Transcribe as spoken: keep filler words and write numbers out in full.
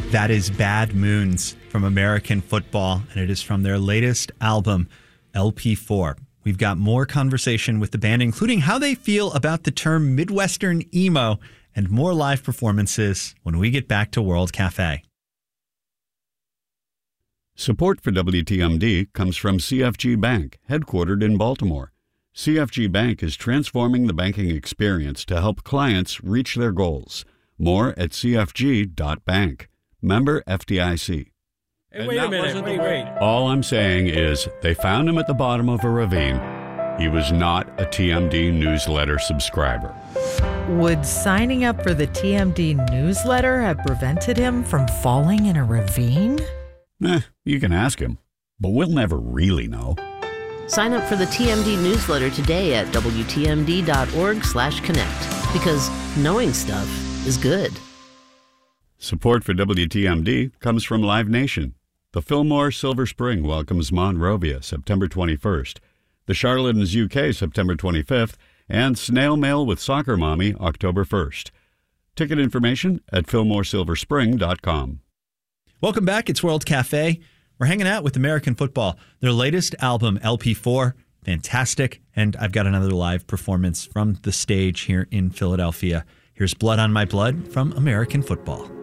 That is Bad Moons from American Football, and it is from their latest album, L P four. We've got more conversation with the band, including how they feel about the term Midwestern emo, and more live performances when we get back to World Cafe. Support for W T M D comes from C F G Bank, headquartered in Baltimore. C F G Bank is transforming the banking experience to help clients reach their goals. More at c f g dot bank. Member F D I C. Hey, wait a minute, wait, wait. All I'm saying is they found him at the bottom of a ravine. He was not a T M D newsletter subscriber. Would signing up for the T M D newsletter have prevented him from falling in a ravine? Eh, you can ask him, but we'll never really know. Sign up for the T M D newsletter today at w t m d dot org slash connect, because knowing stuff is good. Support for W T M D comes from Live Nation. The Fillmore Silver Spring welcomes Monrovia September twenty-first, the Charlatans U K September twenty-fifth, and Snail Mail with Soccer Mommy October first. Ticket information at fillmore silver spring dot com. Welcome back. It's World Cafe. We're hanging out with American Football. Their latest album, L P four, fantastic. And I've got another live performance from the stage here in Philadelphia. Here's Blood on My Blood from American Football.